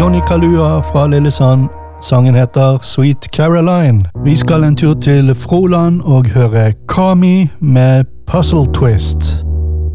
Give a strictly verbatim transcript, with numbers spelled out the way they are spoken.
Johnny Kalua fra Lillesand. Sangen heter Sweet Caroline. Vi skal en tur til Froland og høre Kami med Puzzle Twist.